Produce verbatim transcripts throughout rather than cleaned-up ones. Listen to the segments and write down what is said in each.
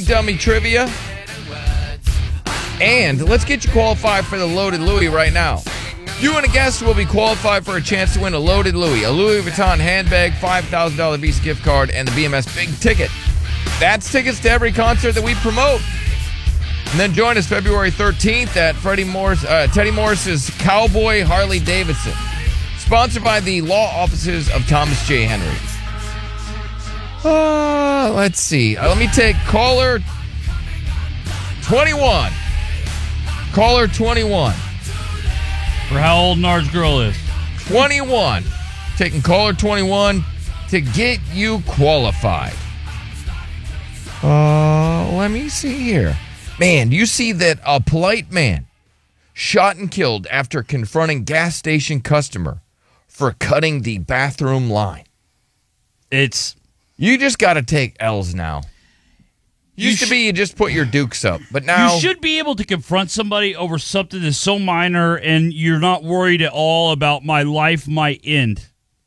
Dummy Trivia. And let's get you qualified for the Loaded Louie right now. You and a guest will be qualified for a chance to win a Loaded Louie, a Louis Vuitton handbag, five thousand dollars Visa gift card, and the B M S Big Ticket. That's tickets to every concert that we promote. And then join us February thirteenth at Freddie Morris, uh, Teddy Morris's Cowboy Harley Davidson. Sponsored by the law offices of Thomas J. Henry. Uh, let's see. Uh, let me take caller twenty-one. Caller twenty-one. For how old Nard's girl is. twenty-one. Taking caller twenty-one to get you qualified. Uh, let me see here. Man, do you see that a polite man shot and killed after confronting gas station customer for cutting the bathroom line? It's... You just got to take L's now. Used You to be you just put your dukes up, but now... You should be able to confront somebody over something that's so minor and you're not worried at all about my life might end.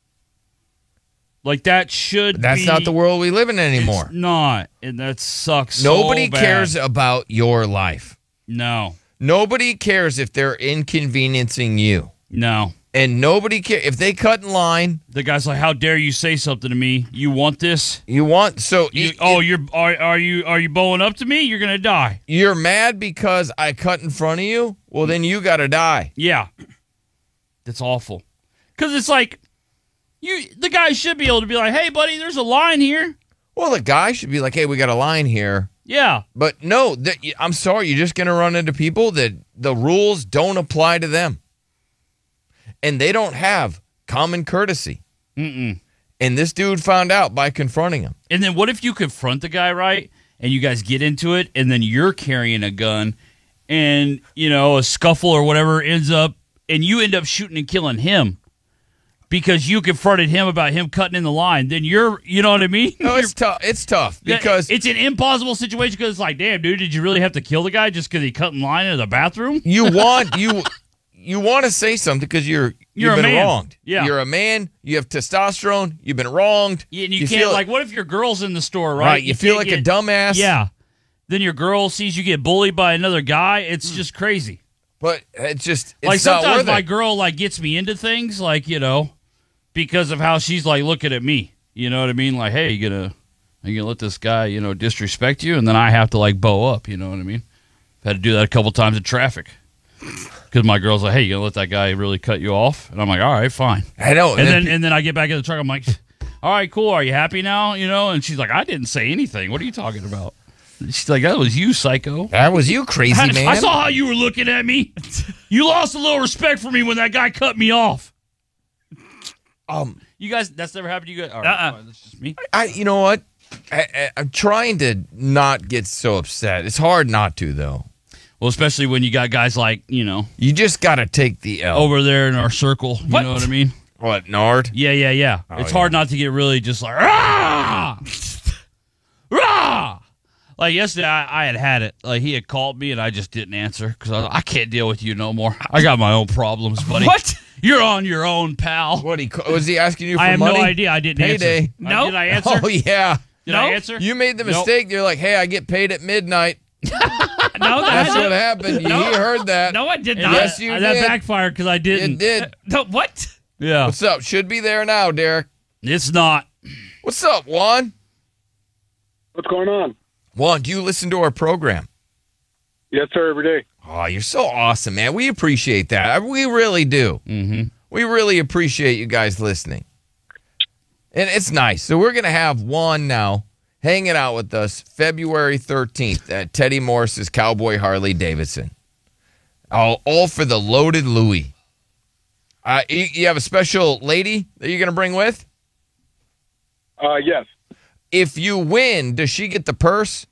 Like, that should That's be... not the world we live in anymore. It's not, and that sucks Nobody so bad. cares about your life. No. Nobody cares if they're inconveniencing you. No. And nobody cares. If they cut in line... The guy's like, how dare you say something to me? You want this? You want... so You, it- oh, it- you're are, are you are you bowing up to me? You're going to die. You're mad because I cut in front of you? Well, then you got to die. Yeah. That's awful. Because it's like... You, the guy should be able to be like, hey, buddy, there's a line here. Well, the guy should be like, hey, we got a line here. Yeah. But no, that, I'm sorry, you're just going to run into people that the rules don't apply to them. And they don't have common courtesy. Mm-mm. And this dude found out by confronting him. And then what if you confront the guy, right, and you guys get into it, and then you're carrying a gun, and, you know, a scuffle or whatever ends up, and you end up shooting and killing him because you confronted him about him cutting in the line. Then you're, you know what I mean? No, it's tough. It's tough because it's an impossible situation because it's like, damn, dude, did you really have to kill the guy just because he cut in line in the bathroom? you want you you want to say something because you're You're you've a been man. wronged. Yeah. You're a man. You have testosterone. You've been wronged. Yeah, and you, You can't, feel- like, what if your girl's in the store, right? Right. You, feel can't like a get- dumbass. Yeah. Then your girl sees you get bullied by another guy. It's just crazy. But it's just it's Like, not sometimes worth my it. girl, like, gets me into things, like, you know, because of how she's, like, looking at me. You know what I mean? Like, hey, you gonna, are you gonna let this guy, you know, disrespect you? And then I have to, like, bow up. You know what I mean? I've had to do that a couple times in traffic. Because my girl's like, hey, you gonna let that guy really cut you off? And I'm like, all right, fine. I know. And then and then I get back in the truck. I'm like, all right, cool. Are you happy now? You know? And she's like, I didn't say anything. What are you talking about? She's like, that was you, psycho. that was you, crazy I, man. I saw how you were looking at me. You lost a little respect for me when that guy cut me off. Um, You guys, that's never happened to you guys? All right, Uh-uh. fine, that's just me. I. You know what? I, I, I'm trying to not get so upset. It's hard not to though. Well, especially when you got guys like, you know, You just got to take the L. over there in our circle. You What? know what I mean? What, Nard? Yeah, yeah, yeah. Oh, it's yeah. hard not to get really just like, rah! Rah! Like yesterday, I, I had had it. Like he had called me and I just didn't answer because I, I can't deal with you no more. I got my own problems, buddy. What? You're on your own, pal. What he ca- was he asking you for I have money? no idea. I didn't Payday. answer. Uh, No. Did I answer? Oh yeah. Did I No. answer? You made the Nope. mistake. You're like, hey, I get paid at midnight. No, That's that, what happened. You No. he heard that. no, I did And not. Yes, you that, that did. backfired because I You didn't. did. No, what? Yeah. What's up? Should be there now, Derek. It's not. What's up, Juan? What's going on? Juan, do you listen to our program? Yes, sir, every day. Oh, you're so awesome, man. We appreciate that. We really do. Mm-hmm. We really appreciate you guys listening. And it's nice. So we're going to have Juan now hanging out with us February thirteenth at Teddy Morris's Cowboy Harley Davidson. All, all for the Loaded Louie. Uh, you, you have a special lady that you're going to bring with? Uh, yes, If you win, does she get the purse?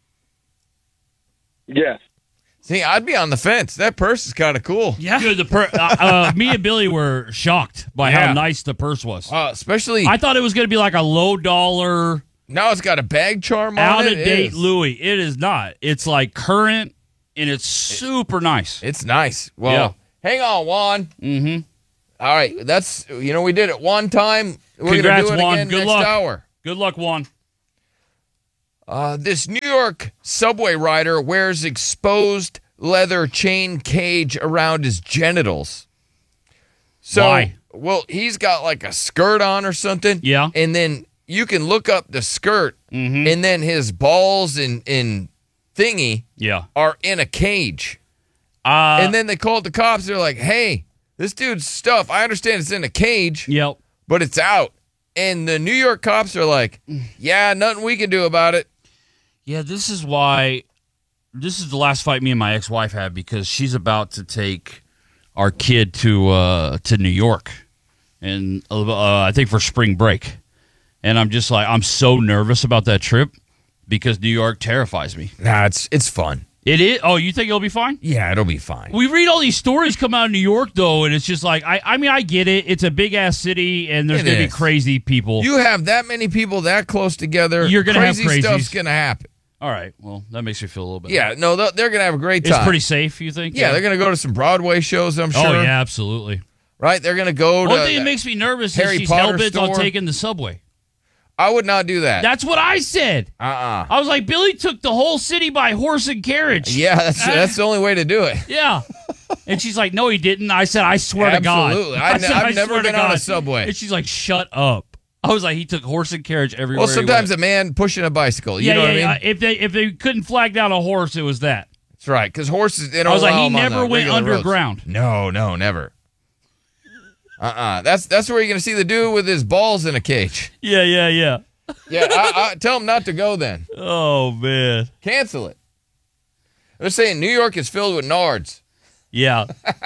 yes. See, I'd be on the fence. That purse is kind of cool. Yeah. Dude, the per- uh, uh, me and Billy were shocked by Yeah. how nice the purse was. Uh, especially, I thought it was going to be like a low dollar, now it's got a bag charm on out it. of It date is- Louis. It is not. It's like current and it's super nice. It's nice. Well, Yeah. hang on, Juan. Mm-hmm. All right, that's, you know, we did it one time. We're going to Congrats, do it Juan. again Good next luck. hour. Good luck, Juan. Uh, this New York subway rider wears exposed leather chain cage around his genitals. So, Why? Well, he's got like a skirt on or something. Yeah. And then you can look up the skirt, Mm-hmm. and then his balls and, and thingy Yeah. are in a cage. Uh, And then they called the cops. They're like, hey, this dude's stuff, I understand it's in a cage, Yep. but it's out. And the New York cops are like, yeah, nothing we can do about it. Yeah, this is why. This is the last fight me and my ex-wife had because she's about to take our kid to uh, to New York, and uh, I think for spring break. And I'm just like, I'm so nervous about that trip because New York terrifies me. Nah, it's it's fun. It is. Oh, you think it'll be fine? Yeah, it'll be fine. We read all these stories come out of New York though, and it's just like, I, I mean, I get it. It's a big ass city, and there's It gonna be is. crazy people. You have that many people that close together, You're gonna have crazy stuff's crazies. gonna happen. all right, well, that makes me feel a little bit. Yeah, no, they're going to have a great it's time. pretty safe. You think? Yeah, they're going to go to some Broadway shows, I'm sure. Oh yeah, absolutely. Right? They're going to go to... Only thing that makes me nervous Harry is she's Potter hell-bent on store. taking the subway. I would not do that. That's what I said. Uh-uh. I was like, Billy took the whole city by horse and carriage. Yeah, that's that's the only way to do it. Yeah. And she's like, no, he didn't. I said, I swear Absolutely. to God. I I ne- said, I've I never swear to been on a God. subway. And she's like, shut up. I was like, he took horse and carriage everywhere. Well, he sometimes went. a man pushing a bicycle. You yeah, know yeah, what I mean? yeah. If they if they couldn't flag down a horse, it was that. That's right, because horses, they don't I was like, allow he them on never the went regular underground. roads. No, no, never. Uh-uh. That's that's where you're going to see the dude with his balls in a cage. Yeah, yeah, yeah. Yeah, I, I, tell him not to go then. Oh, man. Cancel it. They're saying New York is filled with nards. Yeah.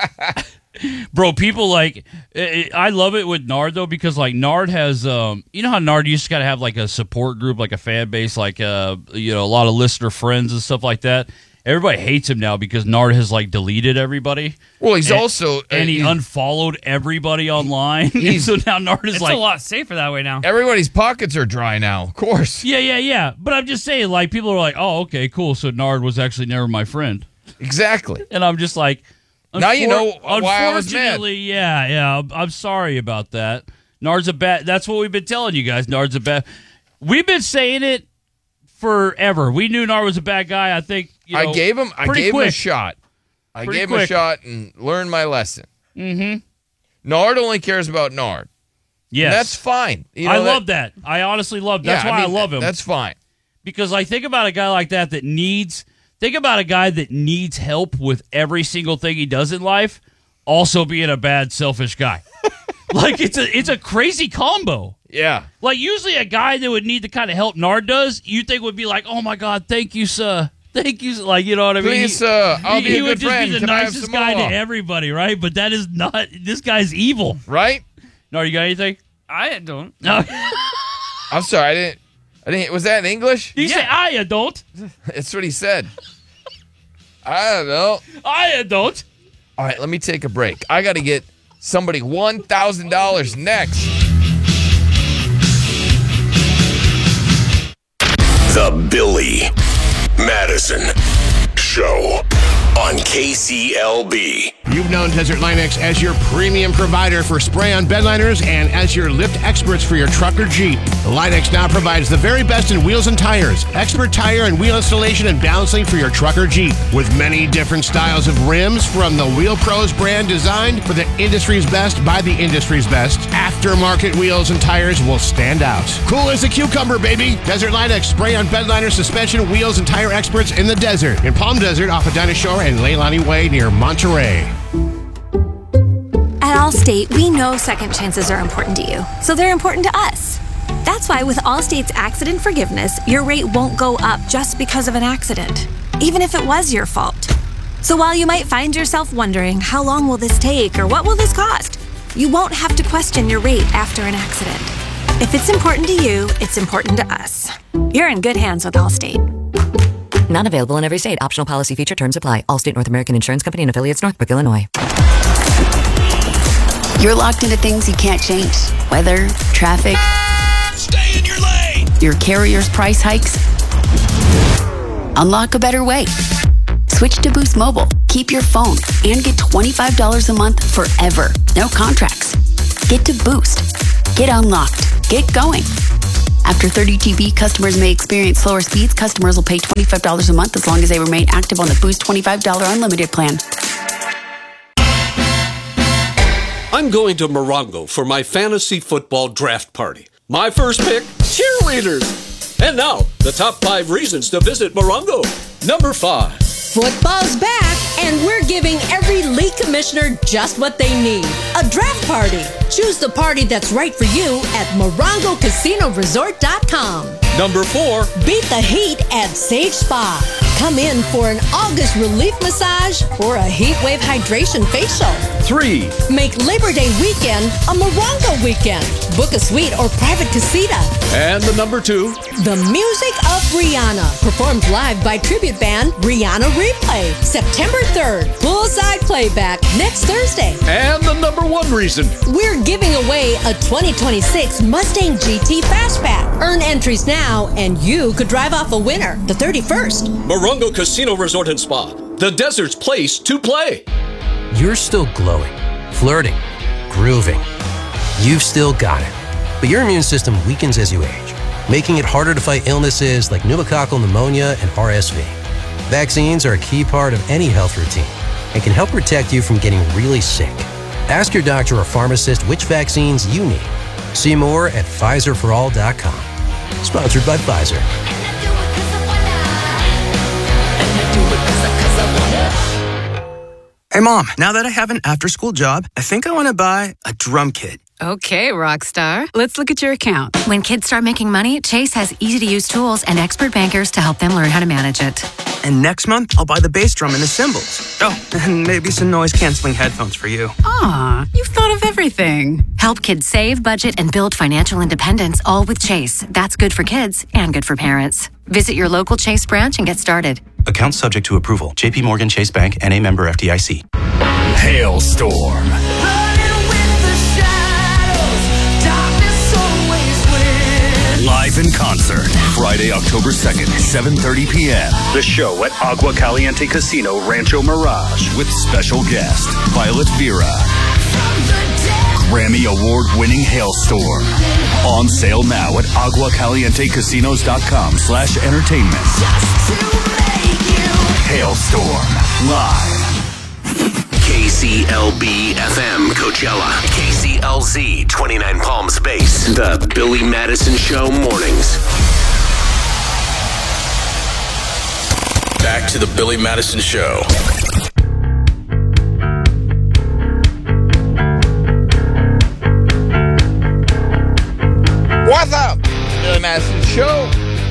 Bro, people like, I I love it with Nard, though, because, like, Nard has, um, you know how Nard, you just got to have, like, a support group, like a fan base, like, uh, you know, a lot of listener friends and stuff like that. Everybody hates him now because Nard has, like, deleted everybody. Well, he's And- also... uh, And he he's- unfollowed everybody online. And He's- so now Nard is It's like, a lot safer that way now. everybody's pockets are dry now, of course. yeah, yeah, yeah. But I'm just saying, like, people are like, oh, okay, cool. So Nard was actually never my friend. Exactly. And I'm just like, Now you know unfor- why I was mad. Unfortunately, yeah, yeah. I'm, I'm sorry about that. Nard's a bad. That's what we've been telling you guys. Nard's a bad. We've been saying it forever. We knew Nard was a bad guy. I think. You know, I gave him I pretty gave him a quick. shot. I Pretty gave him a quick. shot and learned my lesson. Mm-hmm. Nard only cares about Nard. Yes, And that's fine. You I know, love that. I honestly love. That's yeah, why I, mean, love him. That's fine. Because I think about a guy like that that needs. Think about a guy that needs help with every single thing he does in life. Also being a bad, selfish guy. Like it's a it's a crazy combo. Yeah. Like usually a guy that would need the kind of help Nard does, you think would be like, oh my God, thank you, sir. Thank you. sir." Like, you know what I mean? Please, He- uh, I'll he, be he a would good just friend. be the Can I have nicest some guy more? to everybody, right? But that is not, this guy's evil. Right? Nard, you got anything? I don't. No. I'm sorry. I didn't. I didn't. Was that in English? You say, I don't. That's what he said. I don't know. I don't. All right, let me take a break. I got to get somebody one thousand dollars next. The Billy Madison Show on K C L B. You've known Desert Linux as your premium provider for spray-on bedliners and as your lift experts for your truck or Jeep. Linux now provides the very best in wheels and tires, expert tire and wheel installation and balancing for your truck or Jeep. With many different styles of rims from the Wheel Pros brand designed for the industry's best by the industry's best, aftermarket wheels and tires will stand out. Cool as a cucumber, baby. Desert Linux spray-on bedliner, suspension, wheels, and tire experts in the desert. In Palm Desert off of Dinah Shore and Leilani Way near Monterey. At Allstate, we know second chances are important to you, so they're important to us. That's why with Allstate's accident forgiveness, your rate won't go up just because of an accident, even if it was your fault. So while you might find yourself wondering, how long will this take or what will this cost? You won't have to question your rate after an accident. If it's important to you, it's important to us. You're in good hands with Allstate. Not available in every state. Optional policy feature terms apply. Allstate North American Insurance Company and affiliates, Northbrook, Illinois. You're locked into things you can't change. Weather, traffic. Stay in your lane. Your carrier's price hikes. Unlock a better way. Switch to Boost Mobile. Keep your phone and get twenty-five dollars a month forever. No contracts. Get to Boost. Get unlocked. Get going. After thirty G B, customers may experience slower speeds. Customers will pay twenty-five dollars a month as long as they remain active on the Boost twenty-five dollars unlimited plan. I'm going to Morongo for my fantasy football draft party. My first pick, cheerleaders. And now, the top five reasons to visit Morongo. Number five. Football's back, and we're giving every league commissioner just what they need. A draft party. Choose the party that's right for you at morongo casino resort dot com. Number four. Beat the heat at Sage Spa. Come in for an August relief massage or a heat wave hydration facial. Three. Make Labor Day weekend a Morongo weekend. Book a suite or private casita. And the number two. The music of Rihanna. Performed live by tribute band Rihanna Replay. September third. Poolside playback next Thursday. And the number one reason. We're giving away a twenty twenty-six Mustang G T Fastback. Earn entries now and you could drive off a winner the thirty-first. Morongo Casino Resort and Spa. The desert's place to play. You're still glowing, flirting, grooving. You've still got it. But your immune system weakens as you age, making it harder to fight illnesses like pneumococcal pneumonia and R S V. Vaccines are a key part of any health routine and can help protect you from getting really sick. Ask your doctor or pharmacist which vaccines you need. See more at Pfizer for all dot com. Sponsored by Pfizer. Hey, Mom, now that I have an after-school job, I think I want to buy a drum kit. Okay, Rockstar. Let's look at your account. When kids start making money, Chase has easy-to-use tools and expert bankers to help them learn how to manage it. And next month, I'll buy the bass drum and the cymbals. Oh, and maybe some noise-canceling headphones for you. Aw, you've thought of everything. Help kids save, budget, and build financial independence, all with Chase. That's good for kids and good for parents. Visit your local Chase branch and get started. Account subject to approval. J P Morgan Chase Bank, N A member F D I C. Hailstorm. Live in concert, Friday, October second, seven thirty p.m. The show at Agua Caliente Casino, Rancho Mirage, with special guest Violet Vera. Grammy Award-winning Hailstorm. On sale now at agua caliente casinos dot com slash entertainment. Hailstorm, live. K C L B F M Coachella, K C L Z twenty-nine Palms Base, the Billy Madison Show mornings. Back to the Billy Madison Show. What's up? Billy Madison Show.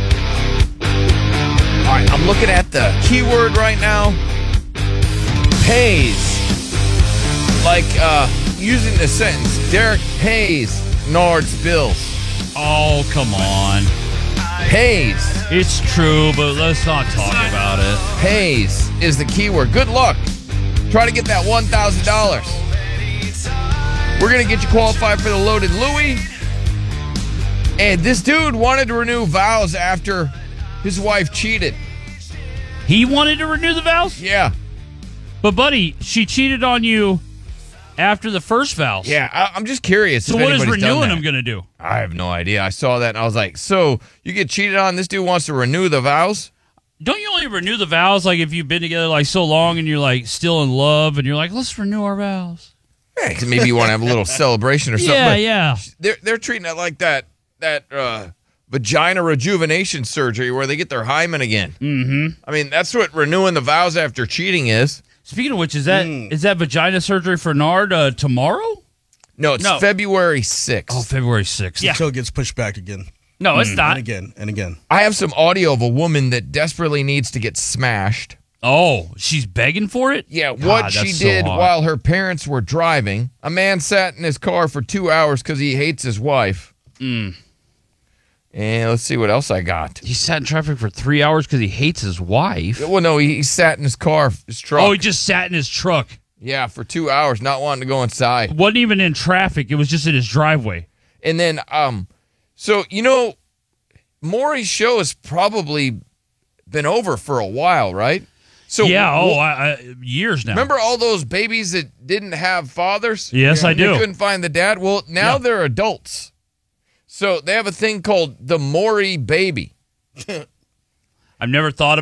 All right, I'm looking at the keyword right now. Pays. Like, uh, using the sentence, Derek pays Nard's bills. Oh, come on. Pays. It's true, but let's not talk about it. Pays is the keyword. Good luck. Try to get that one thousand dollars. We're going to get you qualified for the Loaded Louie. And this dude wanted to renew vows after his wife cheated. He wanted to renew the vows? Yeah. But, buddy, she cheated on you after the first vows. Yeah, I, I'm just curious. So if what is anybody's done renewing that. them going to do? I have no idea. I saw that and I was like, so you get cheated on, this dude wants to renew the vows? Don't you only renew the vows like if you've been together like so long and you're like still in love and you're like, let's renew our vows? Yeah, 'cause maybe you want to have a little celebration or something. Yeah, but yeah. They're, they're treating it like that, that uh, vagina rejuvenation surgery where they get their hymen again. Mm-hmm. I mean, that's what renewing the vows after cheating is. Speaking of which, is that Mm. is that vagina surgery for Nard uh, tomorrow? No, it's No. February sixth. Oh, February sixth. Yeah. Until it gets pushed back again. No, it's And not. again, and again. I have some audio of a woman that desperately needs to get smashed. Oh, she's begging for it? Yeah, God, what that's she so did hot. while her parents were driving. A man sat in his car for two hours because he hates his wife. Mm. And let's see what else I got. He sat in traffic for three hours because he hates his wife. Well, no, he, he sat in his car, his truck. Oh, he just sat in his truck. Yeah, for two hours, not wanting to go inside. Wasn't even in traffic. It was just in his driveway. And then, um, so, you know, Maury's show has probably been over for a while, right? So yeah, oh, wh- I, I, years now. Remember all those babies that didn't have fathers? Yes, I do. They couldn't find the dad? Well, now Yeah. they're adults. So they have a thing called the Maury baby. I've never thought